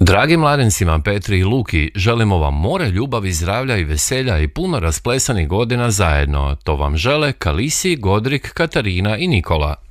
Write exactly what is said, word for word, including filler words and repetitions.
Dragim mladencima Petri i Luki, želimo vam more ljubavi, zdravlja i veselja i puno rasplesanih godina zajedno. To vam žele Kalisi, Godrik, Katarina i Nikola.